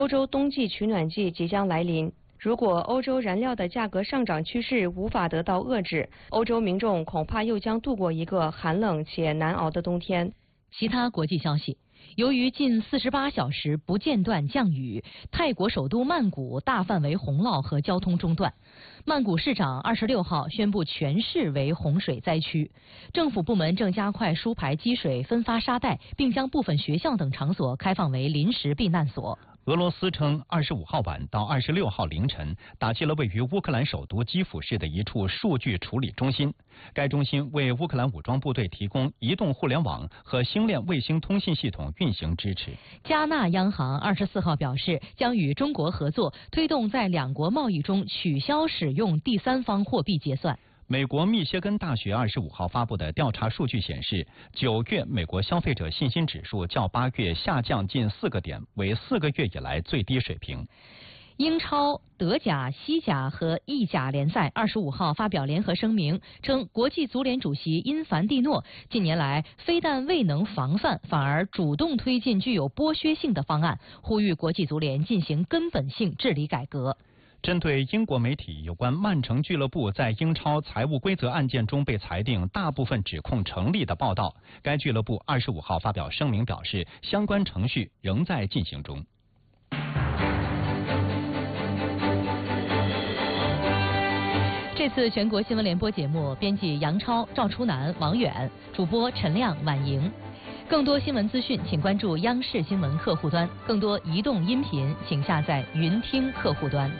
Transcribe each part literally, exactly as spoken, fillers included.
欧洲冬季取暖季即将来临，如果欧洲燃料的价格上涨趋势无法得到遏制，欧洲民众恐怕又将度过一个寒冷且难熬的冬天。 其他国际消息。由于近四十八小时不间断降雨，泰国首都曼谷大范围洪涝和交通中断。曼谷市长二十六号宣布全市为洪水灾区，政府部门正加快疏排积水、分发沙袋，并将部分学校等场所开放为临时避难所。 俄罗斯称，二十五号晚到二十六号凌晨，打击了位于乌克兰首都基辅市的一处数据处理中心。该中心为乌克兰武装部队提供移动互联网和星链卫星通信系统运行支持。 加纳央行二十四号表示，将与中国合作，推动在两国贸易中取消使用第三方货币结算。 美国密歇根大学二十五号发布的调查数据显示，九月美国消费者信心指数较八月下降近四个点，为四个月以来最低水平。 英超、德甲、西甲和意甲联赛二十五号发表联合声明，称国际足联主席因凡蒂诺近年来非但未能防范，反而主动推进具有剥削性的方案，呼吁国际足联进行根本性治理改革。 针对英国媒体有关曼城俱乐部在英超财务规则案件中被裁定大部分指控成立的报道，该俱乐部二十五号发表声明表示，相关程序仍在进行中。 这次全国新闻联播节目，编辑杨超、赵初南、王远，主播陈亮、婉莹。更多新闻资讯，请关注央视新闻客户端。更多移动音频，请下载云听客户端。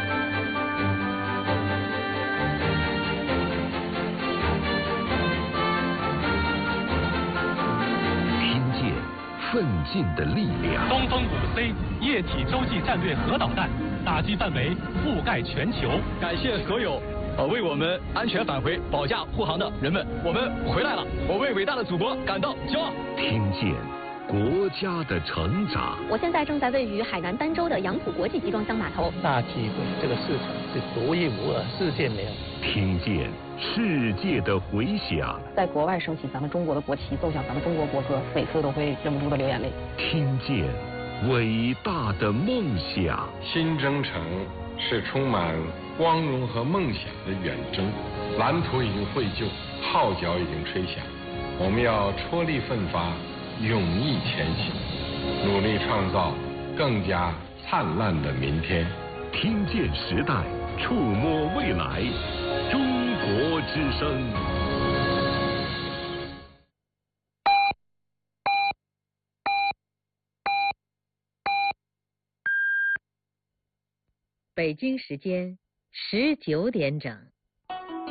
听见奋进的力量。 东风五 C 液体洲际战略核导弹打击范围覆盖全球。 感谢所有呃，为我们安全返回保驾护航的人们，我们回来了！我为伟大的祖国感到骄傲。 听见国家的成长。 我现在正在位于海南儋州的杨浦国际集装箱码头。 大机会，这个市场是独一无二，世界没有。 听见世界的回响。 在国外升起咱们中国的国旗，奏响咱们中国国歌，每次都会忍不住的流眼泪。 听见伟大的梦想。 新征程是充满光荣和梦想的远征，蓝图已经绘就，号角已经吹响，我们要踔厉奋发，勇毅前行，努力创造更加灿烂的明天。 听见时代，触摸未来，中国之声。 北京时间十九点整。